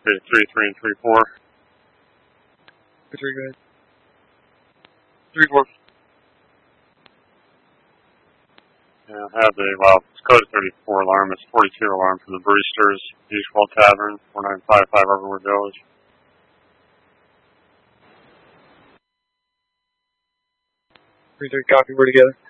Okay, 3-3 and 3-4. 3-3, go ahead. 3-4. Yeah, I have the, well, it's code 34 alarm. It's 42 alarm from the Brewsters, Beachwell Tavern, 4955 Everwood Village. 3-3, copy, we're together.